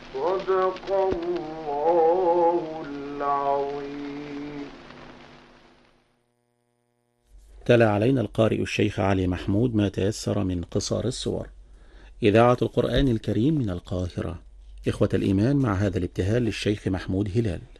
صدق الله العظيم. تلا علينا القارئ الشيخ علي محمود ما تيسر من قصار السور. إذاعة القرآن الكريم من القاهرة. إخوة الإيمان، مع هذا الابتهال للشيخ محمود هلال.